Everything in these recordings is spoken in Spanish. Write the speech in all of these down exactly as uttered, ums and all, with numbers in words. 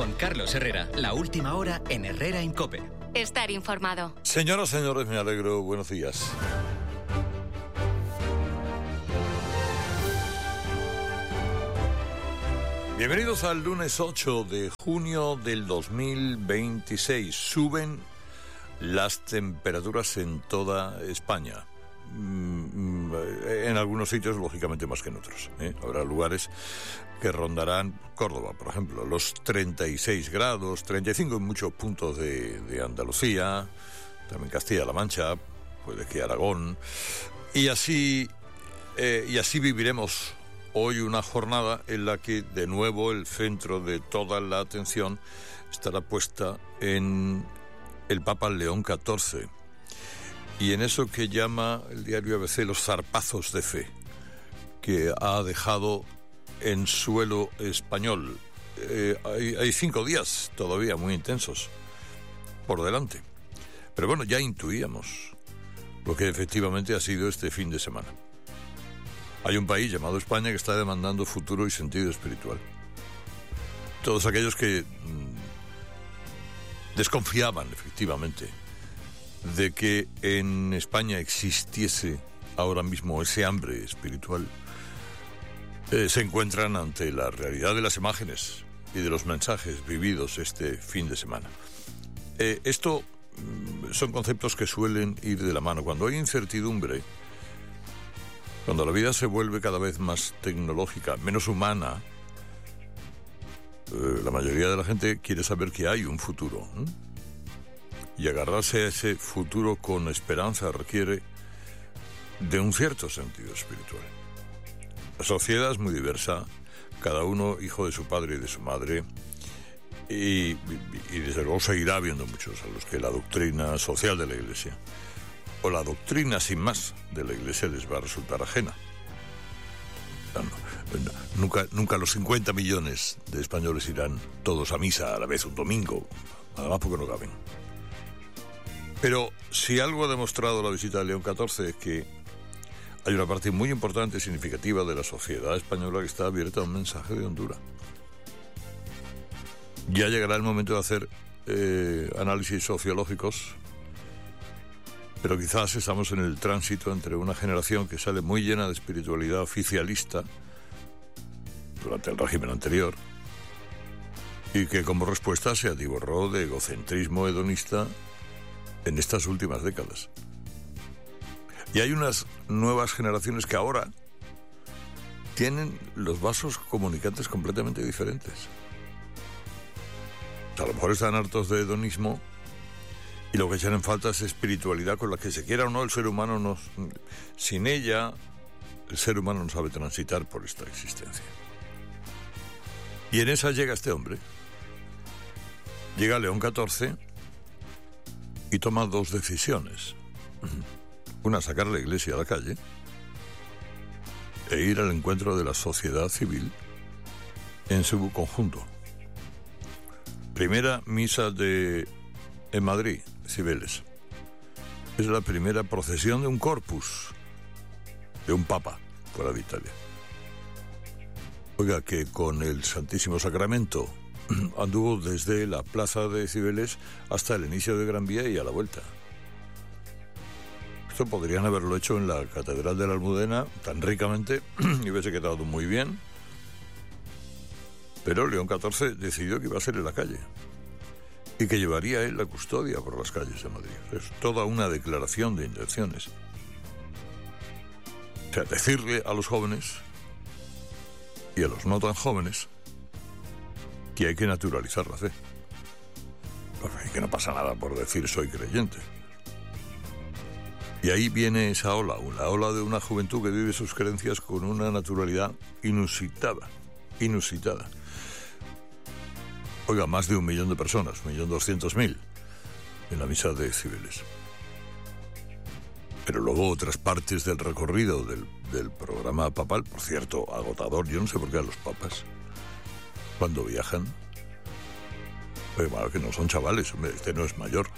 Con Carlos Herrera, la última hora en Herrera en COPE. Estar informado. Señoras, señores, me alegro. Buenos días. Bienvenidos al lunes ocho de junio del dos mil veintiséis. Suben las temperaturas en toda España. En algunos sitios, lógicamente, más que en otros, ¿eh? Habrá lugares que rondarán, Córdoba, por ejemplo, los treinta y seis grados, treinta y cinco en muchos puntos de, de Andalucía, también Castilla-La Mancha, puede que Aragón, y así, eh, y así viviremos hoy una jornada en la que, de nuevo, el centro de toda la atención estará puesta en el Papa León catorce. Y en eso que llama el diario A B C los zarpazos de fe que ha dejado en suelo español. Eh, hay, hay cinco días todavía muy intensos por delante. Pero bueno, ya intuíamos lo que efectivamente ha sido este fin de semana. Hay un país llamado España que está demandando futuro y sentido espiritual. Todos aquellos que mmm, desconfiaban efectivamente de que en España existiese ahora mismo ese hambre espiritual, eh, se encuentran ante la realidad de las imágenes y de los mensajes vividos este fin de semana. Eh, esto mm, son conceptos que suelen ir de la mano. Cuando hay incertidumbre, cuando la vida se vuelve cada vez más tecnológica, menos humana, eh, la mayoría de la gente quiere saber que hay un futuro, ¿eh? Y agarrarse a ese futuro con esperanza requiere de un cierto sentido espiritual. La sociedad es muy diversa, cada uno hijo de su padre y de su madre, y, y, y desde luego seguirá habiendo muchos a los que la doctrina social de la Iglesia, o la doctrina sin más de la Iglesia, les va a resultar ajena. No, no, nunca, nunca los cincuenta millones de españoles irán todos a misa a la vez un domingo, además porque no caben. Pero si algo ha demostrado la visita de León catorce es que hay una parte muy importante y significativa de la sociedad española que está abierta a un mensaje de hondura. Ya llegará el momento de hacer eh, análisis sociológicos, pero quizás estamos en el tránsito entre una generación que sale muy llena de espiritualidad oficialista durante el régimen anterior y que como respuesta se atiborró de egocentrismo hedonista en estas últimas décadas. Y hay unas nuevas generaciones que ahora tienen los vasos comunicantes completamente diferentes. A lo mejor están hartos de hedonismo y lo que echan en falta es espiritualidad con la que, se quiera o no, el ser humano no, sin ella el ser humano no sabe transitar por esta existencia. Y en esa llega este hombre. Llega León catorce y toma dos decisiones. Una, sacar la Iglesia a la calle e ir al encuentro de la sociedad civil en su conjunto. Primera misa de en Madrid, Cibeles. Es la primera procesión de un corpus, de un papa fuera de Italia. Oiga, que con el Santísimo Sacramento anduvo desde la plaza de Cibeles hasta el inicio de Gran Vía y a la vuelta. Esto podrían haberlo hecho en la Catedral de la Almudena tan ricamente y hubiese quedado muy bien, pero León catorce decidió que iba a ser en la calle y que llevaría él la custodia por las calles de Madrid. Es toda una declaración de intenciones. O sea, decirle a los jóvenes y a los no tan jóvenes que hay que naturalizar la fe. Y que no pasa nada por decir soy creyente. Y ahí viene esa ola, la ola de una juventud que vive sus creencias con una naturalidad inusitada, inusitada. Oiga, más de un millón de personas, un millón doscientos mil, en la misa de Cibeles. Pero luego otras partes del recorrido del, del programa papal, por cierto, agotador, yo no sé por qué a los papas, cuando viajan, oye, bueno, que no son chavales, hombre, este no es mayor,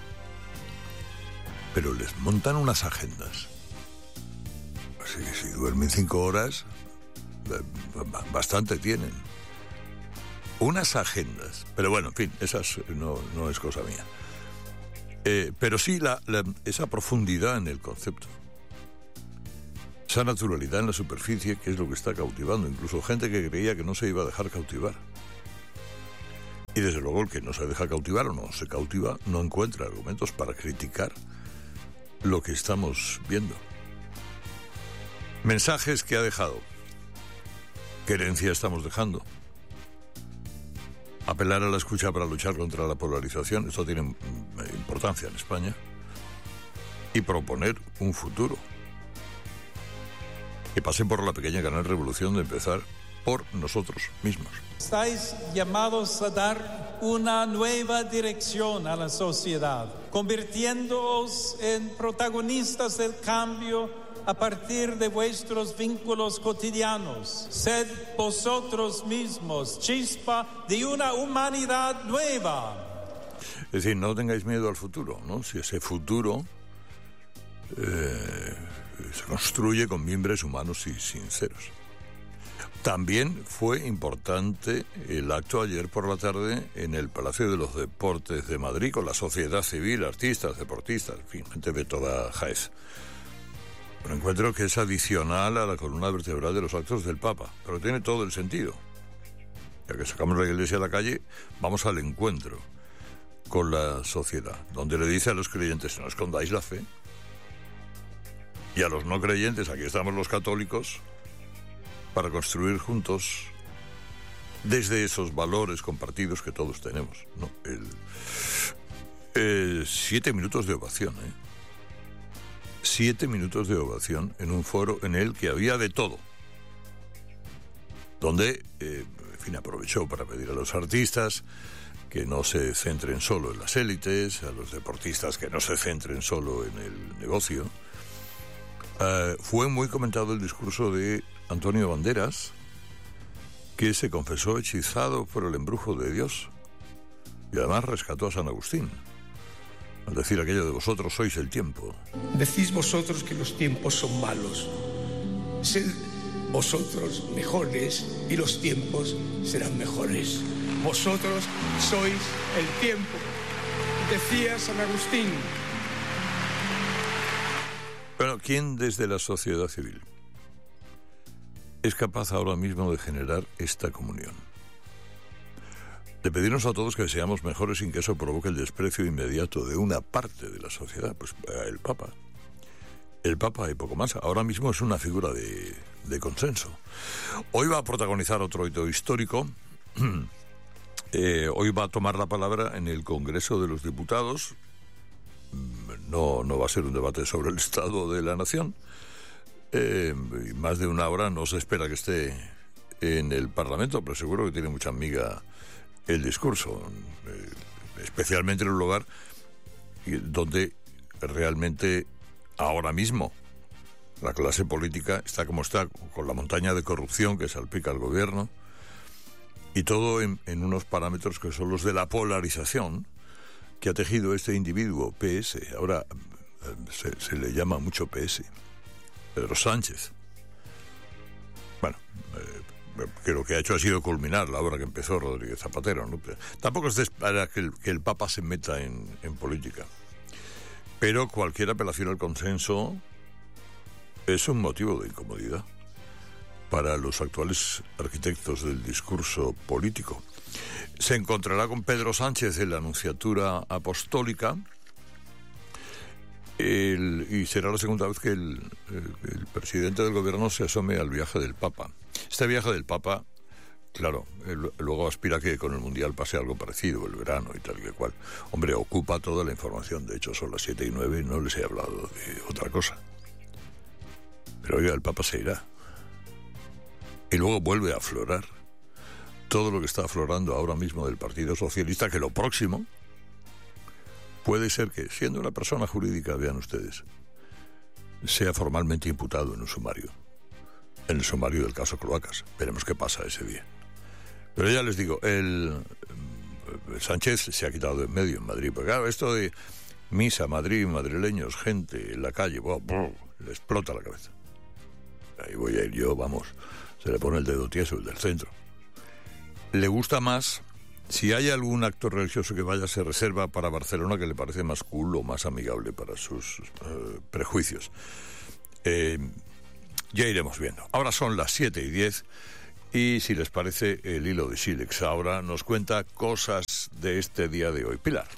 pero les montan unas agendas. Así que si duermen cinco horas, bastante tienen. unas agendas. Pero bueno, en fin, esas no, no es cosa mía. Eh, pero sí la, la, esa profundidad en el concepto. Esa naturalidad en la superficie, que es lo que está cautivando. Incluso gente que creía que no se iba a dejar cautivar. Y desde luego el que no se deja cautivar o no se cautiva no encuentra argumentos para criticar lo que estamos viendo. Mensajes que ha dejado. ¿Qué herencia estamos dejando? Apelar a la escucha para luchar contra la polarización, esto tiene importancia en España. Y proponer un futuro. Que pase por la pequeña gran revolución de empezar por nosotros mismos. Estáis llamados a dar una nueva dirección a la sociedad, convirtiéndoos en protagonistas del cambio a partir de vuestros vínculos cotidianos. Sed vosotros mismos chispa de una humanidad nueva. Es decir, no tengáis miedo al futuro, ¿no? Si ese futuro eh, se construye con mimbres humanos y sinceros. También fue importante el acto ayer por la tarde en el Palacio de los Deportes de Madrid con la sociedad civil, artistas, deportistas, en fin, gente de toda Jaez. Un encuentro que es adicional a la columna vertebral de los actos del Papa, pero tiene todo el sentido. Ya que sacamos la iglesia a la calle, vamos al encuentro con la sociedad, donde le dice a los creyentes, no escondáis la fe, y a los no creyentes, aquí estamos los católicos, para construir juntos desde esos valores compartidos que todos tenemos, ¿no? El, eh, siete minutos de ovación, ¿eh? Siete minutos de ovación en un foro en el que había de todo. Donde, eh, en fin, aprovechó para pedir a los artistas que no se centren solo en las élites, a los deportistas que no se centren solo en el negocio. Uh, fue muy comentado el discurso de Antonio Banderas, que se confesó hechizado por el embrujo de Dios y además rescató a San Agustín al decir aquello de vosotros sois el tiempo. Decís vosotros que los tiempos son malos. Sed vosotros mejores y los tiempos serán mejores. Vosotros sois el tiempo, decía San Agustín. Bueno, ¿quién desde la sociedad civil es capaz ahora mismo de generar esta comunión? De pedirnos a todos que seamos mejores sin que eso provoque el desprecio inmediato de una parte de la sociedad. Pues el Papa. El Papa y poco más. Ahora mismo es una figura de, de consenso. Hoy va a protagonizar otro hito histórico. eh, hoy va a tomar la palabra en el Congreso de los Diputados. No, no va a ser un debate sobre el estado de la nación. Eh, más de una hora no se espera que esté en el Parlamento, pero seguro que tiene mucha amiga el discurso, eh, especialmente en un lugar donde realmente ahora mismo la clase política está como está, con la montaña de corrupción que salpica al gobierno, y todo en, en unos parámetros que son los de la polarización que ha tejido este individuo, P S. Ahora se, se le llama mucho P S, Pedro Sánchez. Bueno, eh, que lo que ha hecho ha sido culminar la obra que empezó Rodríguez Zapatero, ¿no? Tampoco es de esperar que el, que el Papa se meta en, en política, pero cualquier apelación al consenso es un motivo de incomodidad para los actuales arquitectos del discurso político. Se encontrará con Pedro Sánchez en la Anunciatura Apostólica el, y será la segunda vez que el, el, el presidente del gobierno se asome al viaje del Papa. Este viaje del Papa, claro, él, luego aspira a que con el Mundial pase algo parecido, el verano y tal que cual. Hombre, ocupa toda la información, de hecho son las siete y nueve y no les he hablado de otra cosa. Pero oiga, el Papa se irá. Y luego vuelve a aflorar todo lo que está aflorando ahora mismo del Partido Socialista, que lo próximo puede ser que, siendo una persona jurídica, vean ustedes, sea formalmente imputado en un sumario, en el sumario del caso Cloacas. Veremos qué pasa ese día. Pero ya les digo, el, el Sánchez se ha quitado de en medio en Madrid, porque claro, esto de misa, Madrid, madrileños, gente en la calle, wow, wow, le explota la cabeza. Ahí voy a ir yo, vamos, se le pone el dedo tieso, el del centro. le gusta más. Si hay algún acto religioso que vaya, se reserva para Barcelona, que le parece más cool o más amigable para sus uh, prejuicios. Eh, ya iremos viendo. Ahora son las siete y diez y, si les parece, el hilo de Sílex ahora nos cuenta cosas de este día de hoy. Pilar.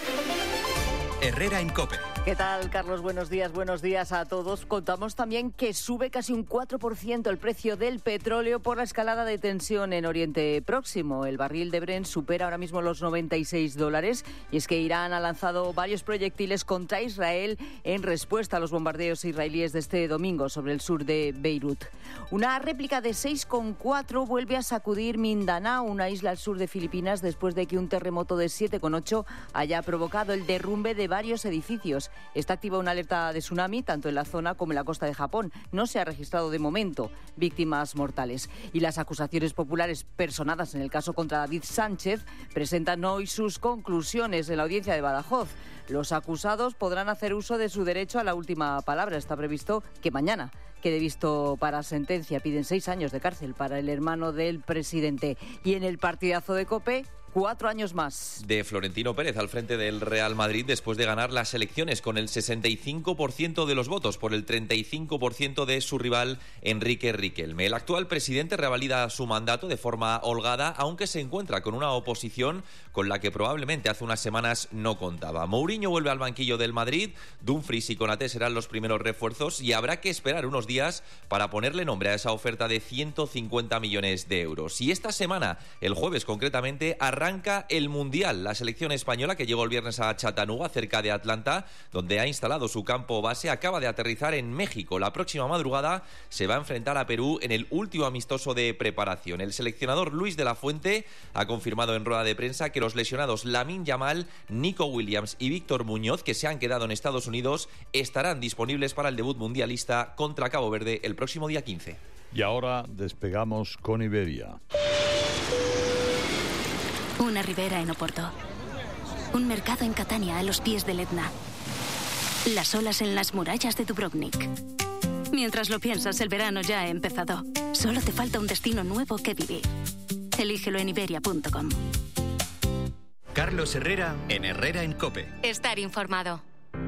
Herrera en COPE. ¿Qué tal, Carlos? Buenos días, buenos días a todos. Contamos también que sube casi un cuatro por ciento el precio del petróleo por la escalada de tensión en Oriente Próximo. El barril de Brent supera ahora mismo los noventa y seis dólares y es que Irán ha lanzado varios proyectiles contra Israel en respuesta a los bombardeos israelíes de este domingo sobre el sur de Beirut. Una réplica de seis coma cuatro vuelve a sacudir Mindanao, una isla al sur de Filipinas, después de que un terremoto de siete coma ocho haya provocado el derrumbe de varios edificios. Está activa una alerta de tsunami tanto en la zona como en la costa de Japón. No se ha registrado de momento víctimas mortales. Y las acusaciones populares personadas en el caso contra David Sánchez presentan hoy sus conclusiones en la audiencia de Badajoz. Los acusados podrán hacer uso de su derecho a la última palabra. Está previsto que mañana quede visto para sentencia. Piden seis años de cárcel para el hermano del presidente. Y en el partidazo de COPE, cuatro años más. De Florentino Pérez al frente del Real Madrid después de ganar las elecciones con el sesenta y cinco por ciento de los votos por el treinta y cinco por ciento de su rival Enrique Riquelme. El actual presidente revalida su mandato de forma holgada, aunque se encuentra con una oposición con la que probablemente hace unas semanas no contaba. Mourinho vuelve al banquillo del Madrid, Dumfries y Konaté serán los primeros refuerzos y habrá que esperar unos días para ponerle nombre a esa oferta de ciento cincuenta millones de euros. Y esta semana, el jueves concretamente, arranca el Mundial. La selección española, que llegó el viernes a Chattanooga, cerca de Atlanta, donde ha instalado su campo base, acaba de aterrizar en México. La próxima madrugada se va a enfrentar a Perú en el último amistoso de preparación. El seleccionador Luis de la Fuente ha confirmado en rueda de prensa que los lesionados Lamine Yamal, Nico Williams y Víctor Muñoz, que se han quedado en Estados Unidos, estarán disponibles para el debut mundialista contra Cabo Verde el próximo día quince. Y ahora despegamos con Iberia. Una ribera en Oporto. Un mercado en Catania, a los pies del Etna. Las olas en las murallas de Dubrovnik. Mientras lo piensas, el verano ya ha empezado. Solo te falta un destino nuevo que vivir. Elígelo en iberia punto com. Carlos Herrera en Herrera en COPE. Estar informado.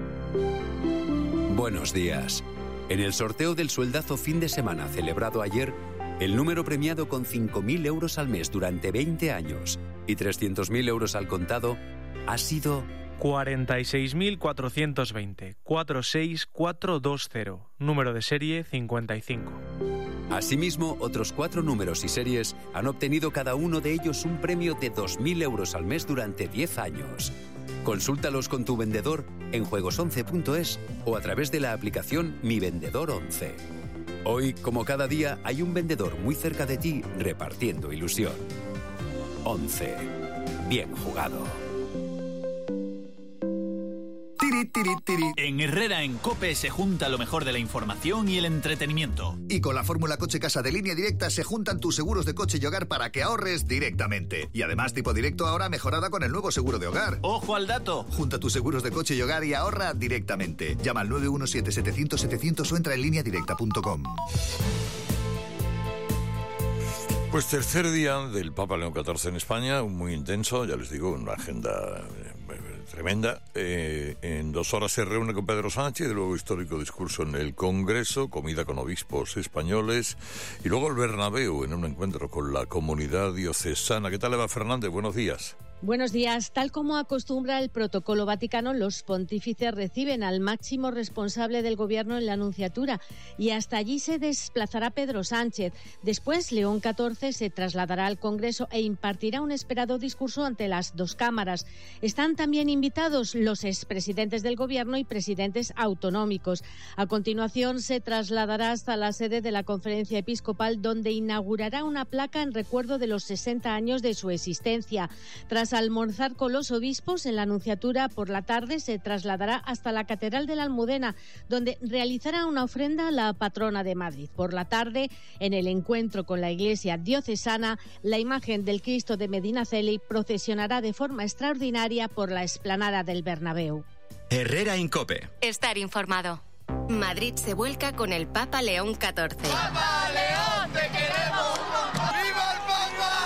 Buenos días. En el sorteo del sueldazo fin de semana celebrado ayer, el número premiado con cinco mil euros al mes durante veinte años y trescientos mil euros al contado ha sido cuarenta y seis mil cuatrocientos veinte, cuatro seis cuatro dos cero, número de serie cincuenta y cinco. Asimismo, otros cuatro números y series han obtenido cada uno de ellos un premio de dos mil euros al mes durante diez años. Consúltalos con tu vendedor en juegos once punto es o a través de la aplicación Mi Vendedor once. Hoy, como cada día, hay un vendedor muy cerca de ti repartiendo ilusión. once. Bien jugado. Tiri, tiri, tiri. En Herrera en COPE se junta lo mejor de la información y el entretenimiento. Y con la fórmula Coche Casa de Línea Directa se juntan tus seguros de coche y hogar para que ahorres directamente. Y además tipo directo ahora mejorada con el nuevo seguro de hogar. ¡Ojo al dato! Junta tus seguros de coche y hogar y ahorra directamente. Llama al nueve uno siete, setecientos, setecientos o entra en línea directa punto com. Pues tercer día del Papa León catorce en España, muy intenso, ya les digo, una agenda tremenda. Eh, en dos horas se reúne con Pedro Sánchez, luego histórico discurso en el Congreso, comida con obispos españoles y luego el Bernabéu en un encuentro con la comunidad diocesana. ¿Qué tal, Eva Fernández? Buenos días. Buenos días. Tal como acostumbra el protocolo vaticano, los pontífices reciben al máximo responsable del gobierno en la Nunciatura y hasta allí se desplazará Pedro Sánchez. Después, León catorce se trasladará al Congreso e impartirá un esperado discurso ante las dos cámaras. Están también invitados los expresidentes del gobierno y presidentes autonómicos. A continuación, se trasladará hasta la sede de la Conferencia Episcopal, donde inaugurará una placa en recuerdo de los sesenta años de su existencia. Tras almorzar con los obispos en la Nunciatura por la tarde, se trasladará hasta la Catedral de la Almudena, donde realizará una ofrenda a la patrona de Madrid. Por la tarde, en el encuentro con la Iglesia diocesana, la imagen del Cristo de Medinaceli procesionará de forma extraordinaria por la explanada del Bernabéu. Herrera en COPE. Estar informado. Madrid se vuelca con el Papa León catorce. ¡Papa León, te queremos! ¡Viva el Papa! Y en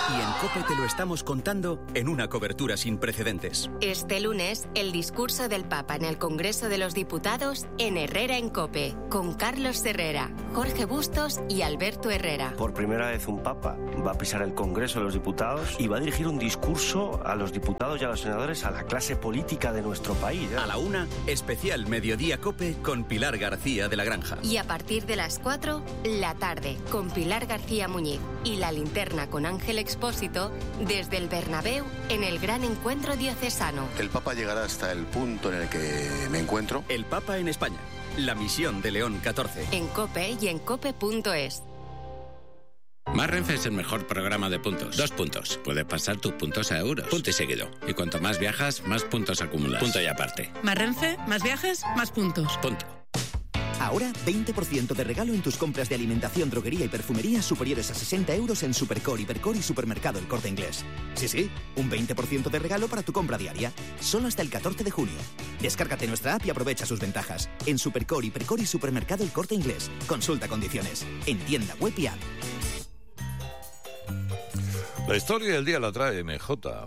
COPE te lo estamos contando en una cobertura sin precedentes. Este lunes, el discurso del Papa en el Congreso de los Diputados en Herrera en COPE, con Carlos Herrera, Jorge Bustos y Alberto Herrera. Por primera vez un Papa va a pisar el Congreso de los Diputados y va a dirigir un discurso a los diputados y a los senadores, a la clase política de nuestro país. ¿eh? A la una, especial Mediodía COPE con Pilar García de la Granja. Y a partir de las cuatro, la tarde, con Pilar García Muñiz y la linterna con Ángel Expósito desde el Bernabéu en el gran encuentro diocesano. El Papa llegará hasta el punto en el que me encuentro. El Papa en España. La misión de León catorce. En COPE y en cope punto es. Más Renfe es el mejor programa de puntos. Dos puntos. Puedes pasar tus puntos a euros. Punto y seguido. Y cuanto más viajas, más puntos acumulas. Punto y aparte. Más Renfe, más viajes, más puntos. Punto. Ahora, veinte por ciento de regalo en tus compras de alimentación, droguería y perfumería superiores a sesenta euros en Supercore, Hipercor y Supermercado El Corte Inglés. Sí, sí, un veinte por ciento de regalo para tu compra diaria. Solo hasta el catorce de junio. Descárgate nuestra app y aprovecha sus ventajas. En Supercore, Hipercor y Supermercado El Corte Inglés. Consulta condiciones. En tienda web y app. La historia del día la trae M J.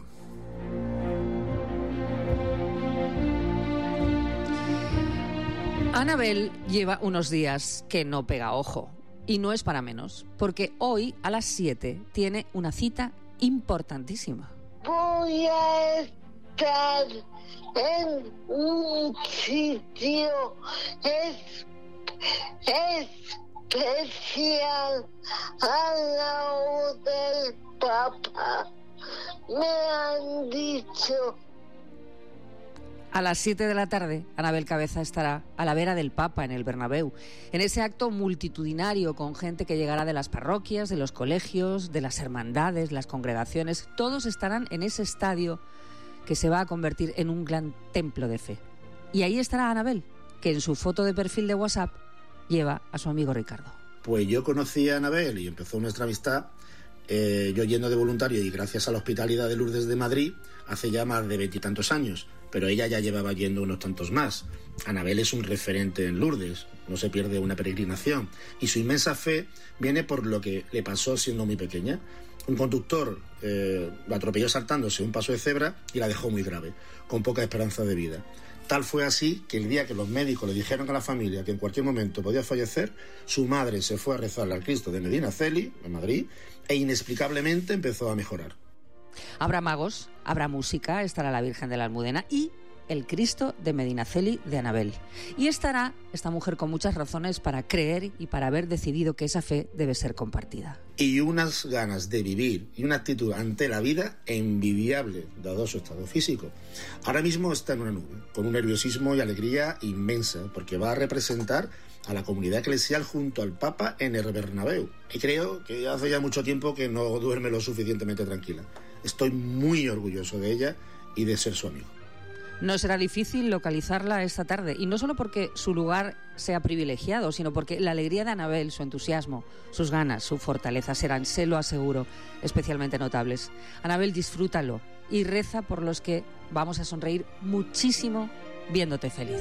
Anabel lleva unos días que no pega ojo. Y no es para menos, porque hoy a las siete tiene una cita importantísima. Voy a estar en un sitio es, especial al lado del Papa. Me han dicho. A las siete de la tarde, Anabel Cabeza estará a la vera del Papa en el Bernabéu, en ese acto multitudinario con gente que llegará de las parroquias, de los colegios, de las hermandades, las congregaciones. Todos estarán en ese estadio que se va a convertir en un gran templo de fe. Y ahí estará Anabel, que en su foto de perfil de WhatsApp lleva a su amigo Ricardo. Pues yo conocí a Anabel y empezó nuestra amistad, eh, yo yendo de voluntario y gracias a la Hospitalidad de Lourdes de Madrid, hace ya más de veintitantos años. Pero ella ya llevaba yendo unos tantos más. Anabel es un referente en Lourdes, no se pierde una peregrinación. Y su inmensa fe viene por lo que le pasó siendo muy pequeña. Un conductor eh, la atropelló saltándose un paso de cebra y la dejó muy grave, con poca esperanza de vida. Tal fue así que el día que los médicos le dijeron a la familia que en cualquier momento podía fallecer, su madre se fue a rezarle al Cristo de Medinaceli, en Madrid, e inexplicablemente empezó a mejorar. Habrá magos, habrá música, estará la Virgen de la Almudena y el Cristo de Medinaceli de Anabel. Y estará esta mujer con muchas razones para creer y para haber decidido que esa fe debe ser compartida. Y unas ganas de vivir y una actitud ante la vida envidiable, dado su estado físico. Ahora mismo está en una nube, con un nerviosismo y alegría inmensa, porque va a representar a la comunidad eclesial junto al Papa en el Bernabéu. Y creo que hace ya mucho tiempo que no duerme lo suficientemente tranquila. Estoy muy orgulloso de ella y de ser su amigo. No será difícil localizarla esta tarde, y no solo porque su lugar sea privilegiado, sino porque la alegría de Anabel, su entusiasmo, sus ganas, su fortaleza serán, se lo aseguro, especialmente notables. Anabel, disfrútalo y reza por los que vamos a sonreír muchísimo viéndote feliz.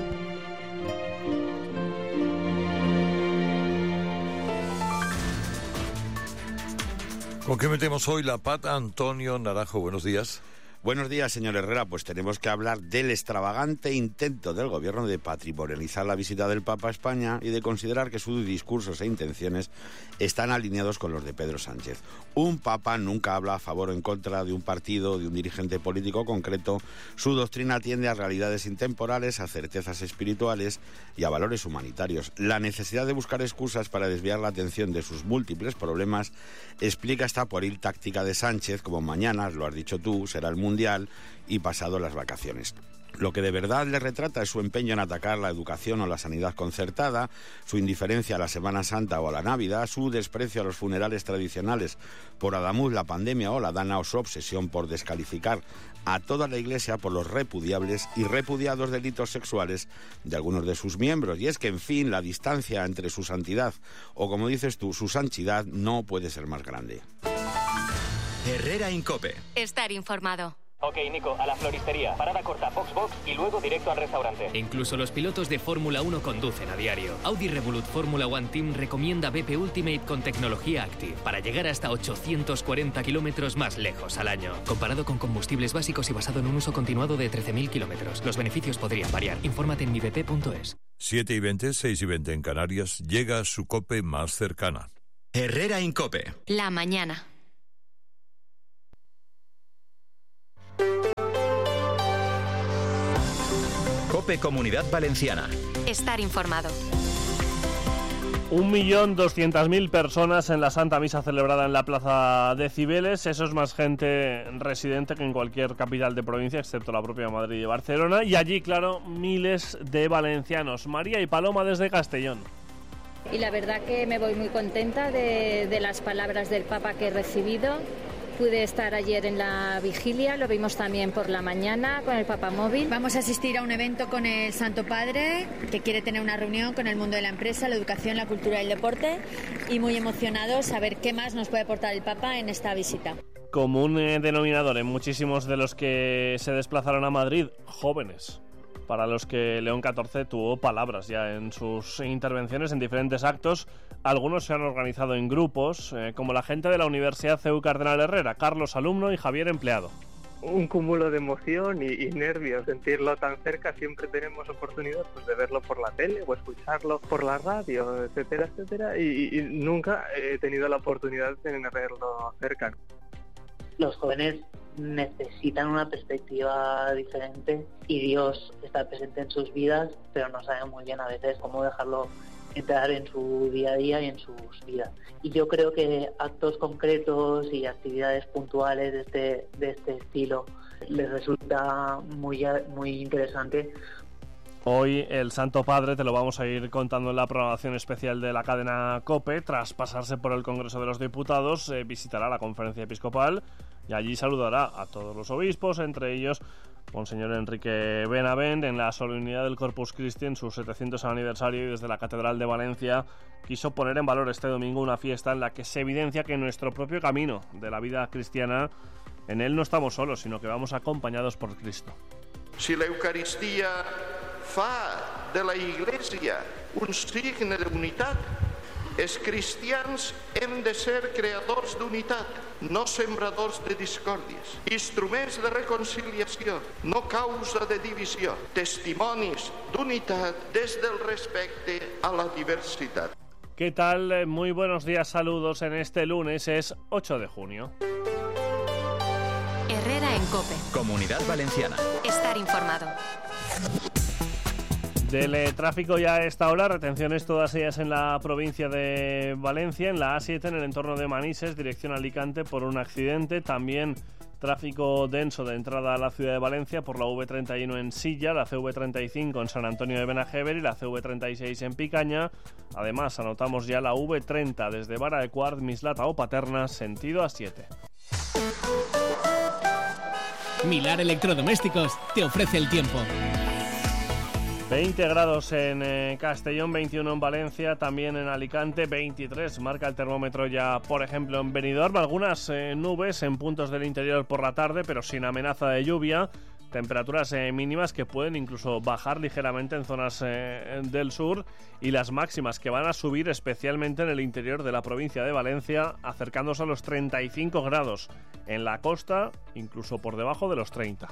¿Con qué metemos hoy la pata? Antonio Naranjo, buenos días. Buenos días, señor Herrera. Pues tenemos que hablar del extravagante intento del gobierno de patrimonializar la visita del Papa a España y de considerar que sus discursos e intenciones están alineados con los de Pedro Sánchez. Un Papa nunca habla a favor o en contra de un partido, de un dirigente político concreto. Su doctrina tiende a realidades intemporales, a certezas espirituales y a valores humanitarios. La necesidad de buscar excusas para desviar la atención de sus múltiples problemas explica esta pueril táctica de Sánchez, como mañana, lo has dicho tú, será el mundo mundial y pasado las vacaciones. Lo que de verdad le retrata es su empeño en atacar la educación o la sanidad concertada, su indiferencia a la Semana Santa o a la Navidad, su desprecio a los funerales tradicionales por Adamuz, la pandemia o la Dana, o su obsesión por descalificar a toda la Iglesia por los repudiables y repudiados delitos sexuales de algunos de sus miembros. Y es que, en fin, la distancia entre su santidad o, como dices tú, su sanchidad no puede ser más grande. Herrera en COPE. Estar informado. Ok, Nico, a la floristería. Parada corta, box box y luego directo al restaurante. Incluso los pilotos de Fórmula uno conducen a diario. Audi Revolut Fórmula One Team recomienda B P Ultimate con tecnología Active para llegar hasta ochocientos cuarenta kilómetros más lejos al año. Comparado con combustibles básicos y basado en un uso continuado de trece mil kilómetros. Los beneficios podrían variar. Infórmate en mi b p punto es. siete y veinte, seis y veinte en Canarias, llega a su COPE más cercana. Herrera en COPE. La mañana. COPE Comunidad Valenciana. Estar informado. Un millón doscientas mil personas en la Santa Misa celebrada en la Plaza de Cibeles. Eso es más gente residente que en cualquier capital de provincia, excepto la propia Madrid y Barcelona. Y allí, claro, miles de valencianos. María y Paloma desde Castellón. Y la verdad que me voy muy contenta de, de las palabras del Papa que he recibido. Pude estar ayer en la vigilia, lo vimos también por la mañana con el Papamóvil. Vamos a asistir a un evento con el Santo Padre, que quiere tener una reunión con el mundo de la empresa, la educación, la cultura y el deporte, y muy emocionados a ver qué más nos puede aportar el Papa en esta visita. Como un eh, denominador en muchísimos de los que se desplazaron a Madrid, jóvenes, para los que León catorce tuvo palabras ya en sus intervenciones en diferentes actos. Algunos se han organizado en grupos, eh, como la gente de la Universidad C E U Cardenal Herrera, Carlos alumno y Javier empleado. Un cúmulo de emoción y, y nervios, sentirlo tan cerca. Siempre tenemos oportunidad pues, de verlo por la tele o escucharlo por la radio, etcétera, etcétera, y, y nunca he tenido la oportunidad de verlo cerca. Los jóvenes necesitan una perspectiva diferente y Dios está presente en sus vidas, pero no saben muy bien a veces cómo dejarlo entrar en su día a día y en sus vidas. Y yo creo que actos concretos y actividades puntuales de este, de este estilo les resulta muy, muy interesante. Hoy el Santo Padre, te lo vamos a ir contando en la programación especial de la cadena COPE, tras pasarse por el Congreso de los Diputados, eh, visitará la Conferencia Episcopal y allí saludará a todos los obispos, entre ellos Monseñor Enrique Benavent, en la solemnidad del Corpus Christi en su setecientos aniversario, y desde la Catedral de Valencia quiso poner en valor este domingo una fiesta en la que se evidencia que en nuestro propio camino de la vida cristiana, en él no estamos solos, sino que vamos acompañados por Cristo. Si la Eucaristía fa de la Iglesia un signe d'unitat, els cristians hem de ser creadors d'unitat, no sembradors de discòrdies, instruments de reconciliació, no causa de divisió, testimonis d'unitat des del respecte a la diversitat. ¿Qué tal? Muy buenos días, saludos en este lunes, es ocho de junio. Herrera en COPE. Comunidad Valenciana. Estar informado. Del eh, tráfico ya a esta hora, retenciones todas ellas en la provincia de Valencia, en la A siete en el entorno de Manises, dirección Alicante, por un accidente. También tráfico denso de entrada a la ciudad de Valencia por la V treinta y uno en Silla, la C V treinta y cinco en San Antonio de Benajever y la C V treinta y seis en Picaña. Además, anotamos ya la V treinta desde Vara de Quart, Mislata o Paterna, sentido A siete. Milar Electrodomésticos te ofrece el tiempo. veinte grados en eh, Castellón, veintiuno en Valencia, también en Alicante, veintitrés marca el termómetro ya, por ejemplo, en Benidorm. Algunas eh, nubes en puntos del interior por la tarde, pero sin amenaza de lluvia. Temperaturas eh, mínimas que pueden incluso bajar ligeramente en zonas eh, del sur, y las máximas que van a subir especialmente en el interior de la provincia de Valencia, acercándose a los treinta y cinco grados. En la costa, incluso por debajo de los treinta.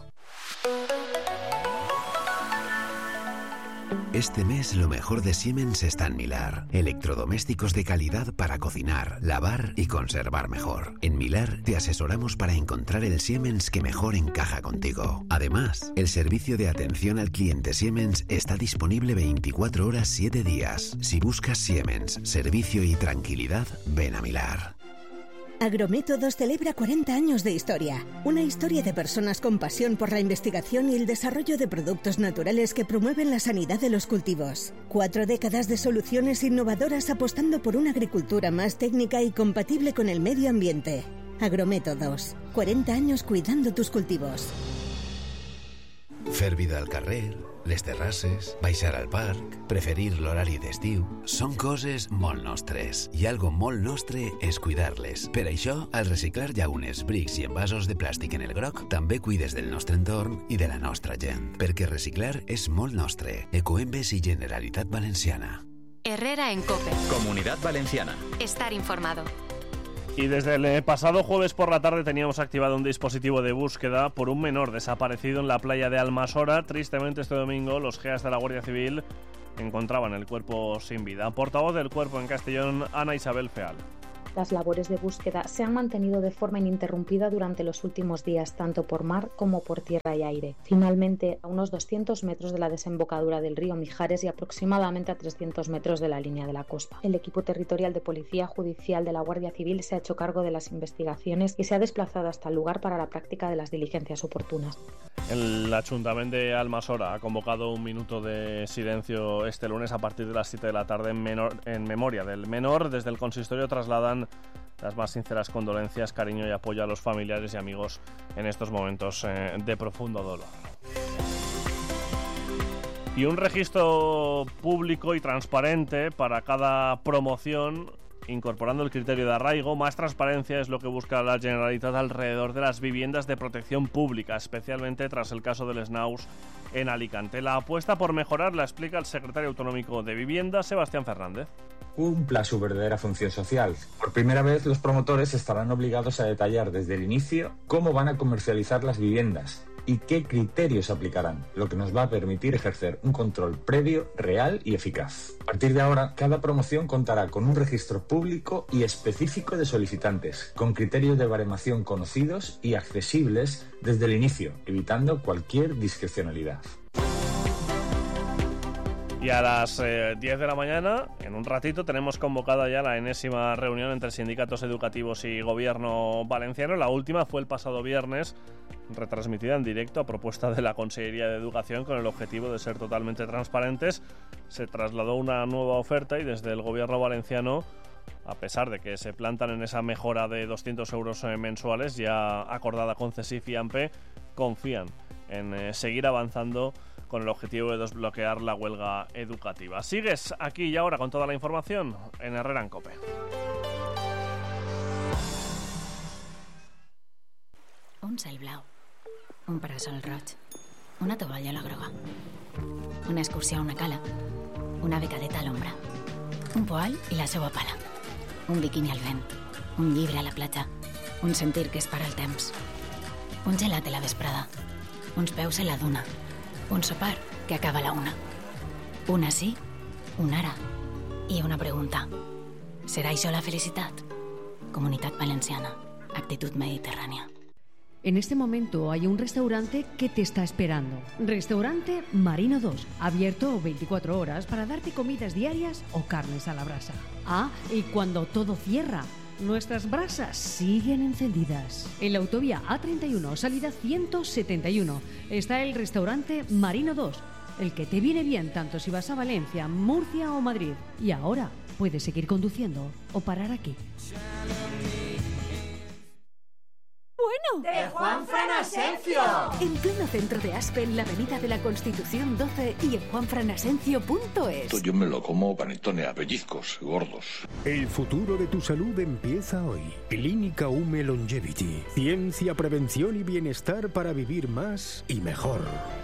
Este mes lo mejor de Siemens está en Milar. Electrodomésticos de calidad para cocinar, lavar y conservar mejor. En Milar te asesoramos para encontrar el Siemens que mejor encaja contigo. Además, el servicio de atención al cliente Siemens está disponible veinticuatro horas, siete días. Si buscas Siemens, servicio y tranquilidad, ven a Milar. Agrométodos celebra cuarenta años de historia. Una historia de personas con pasión por la investigación y el desarrollo de productos naturales que promueven la sanidad de los cultivos. Cuatro décadas de soluciones innovadoras apostando por una agricultura más técnica y compatible con el medio ambiente. Agrométodos. cuarenta años cuidando tus cultivos. Fer vida al carrer, les terrasses, baixar al parc, preferir l'horari d'estiu... Són coses molt nostres, i algo molt nostre és cuidar-les. Per això, al reciclar llaunes, brics i envasos de plàstic en el groc, també cuides del nostre entorn i de la nostra gent. Perquè reciclar és molt nostre. Ecoembes i Generalitat Valenciana. Herrera en COPE. Comunidad Valenciana. Estar informado. Y desde el pasado jueves por la tarde teníamos activado un dispositivo de búsqueda por un menor desaparecido en la playa de Almasora. Tristemente, este domingo los G E A S de la Guardia Civil encontraban el cuerpo sin vida. Portavoz del cuerpo en Castellón, Ana Isabel Feal. Las labores de búsqueda se han mantenido de forma ininterrumpida durante los últimos días, tanto por mar como por tierra y aire. Finalmente, a unos doscientos metros de la desembocadura del río Mijares y aproximadamente a trescientos metros de la línea de la costa. El equipo territorial de Policía Judicial de la Guardia Civil se ha hecho cargo de las investigaciones y se ha desplazado hasta el lugar para la práctica de las diligencias oportunas. El Ayuntamiento de Almasora ha convocado un minuto de silencio este lunes a partir de las siete de la tarde en, menor, en memoria del menor. Desde el consistorio trasladan las más sinceras condolencias, cariño y apoyo a los familiares y amigos en estos momentos eh, de profundo dolor. Y un registro público y transparente para cada promoción, incorporando el criterio de arraigo. Más transparencia es lo que busca la Generalitat alrededor de las viviendas de protección pública, especialmente tras el caso del Snaus en Alicante. La apuesta por mejorar la explica el secretario autonómico de Vivienda, Sebastián Fernández. Cumpla su verdadera función social. Por primera vez, los promotores estarán obligados a detallar desde el inicio cómo van a comercializar las viviendas y qué criterios aplicarán, lo que nos va a permitir ejercer un control previo, real y eficaz. A partir de ahora, cada promoción contará con un registro público y específico de solicitantes, con criterios de baremación conocidos y accesibles desde el inicio, evitando cualquier discrecionalidad. Y a las eh, diez de la mañana, en un ratito, tenemos convocada ya la enésima reunión entre sindicatos educativos y gobierno valenciano. La última fue el pasado viernes, retransmitida en directo a propuesta de la Consellería de Educación con el objetivo de ser totalmente transparentes. Se trasladó una nueva oferta y desde el gobierno valenciano, a pesar de que se plantan en esa mejora de doscientos euros mensuales ya acordada con CESIF y AMPE, confían en eh, seguir avanzando con el objetivo de desbloquear la huelga educativa. Sigues aquí y ahora con toda la información en Herrera en COPE. Un cel blau, un parasol roig, una tovallola groga, una excursió a una cala, una becadeta a l'ombra, un poal i la seva pala, un biquini al vent, un llibre a la platja, un sentir que es para el temps, un gelat a la vesprada, uns peus a la duna, un sopar que acaba a la una. Una sí, un ara i una pregunta. ¿Será això la felicitat? Comunitat Valenciana, actitud mediterránea. En este momento hay un restaurante que te está esperando. Restaurante Marino dos, abierto veinticuatro horas para darte comidas diarias o carnes a la brasa. Ah, y cuando todo cierra, nuestras brasas siguen encendidas. En la autovía A treinta y uno, salida ciento setenta y uno, está el restaurante Marino dos, el que te viene bien tanto si vas a Valencia, Murcia o Madrid. Y ahora puedes seguir conduciendo o parar aquí. Bueno, de Juanfran Asencio. En pleno centro de Aspe, en la avenida de la Constitución doce y en juanfran asencio punto es. Yo me lo como panetone a pellizcos, gordos. El futuro de tu salud empieza hoy. Clínica Hume Longevity. Ciencia, prevención y bienestar para vivir más y mejor.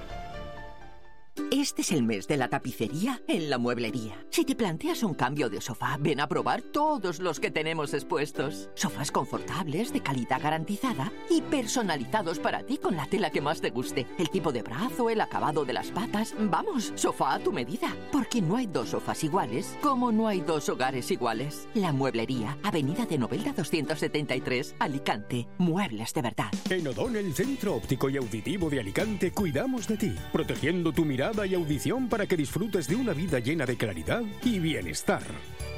Este es el mes de la tapicería en la mueblería. Si te planteas un cambio de sofá, ven a probar todos los que tenemos expuestos. Sofás confortables, de calidad garantizada y personalizados para ti con la tela que más te guste. El tipo de brazo, el acabado de las patas. Vamos, sofá a tu medida. Porque no hay dos sofás iguales, como no hay dos hogares iguales. La mueblería, Avenida de Novelda doscientos setenta y tres, Alicante. Muebles de verdad. En O'Donnell, Centro Óptico y Auditivo de Alicante, cuidamos de ti, protegiendo tu mirada y audición para que disfrutes de una vida llena de claridad y bienestar.